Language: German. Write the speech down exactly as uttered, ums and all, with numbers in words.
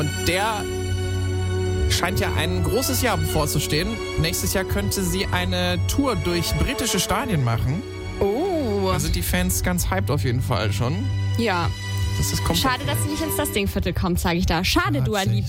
Und der scheint ja ein großes Jahr bevorzustehen. Nächstes Jahr könnte sie eine Tour durch britische Stadien machen. Oh. Da sind die Fans ganz hyped auf jeden Fall schon. Ja. Das ist komplett Schade, dass sie nicht ins das Ding Viertel kommt, sage ich da. Schade, Dua Lipa.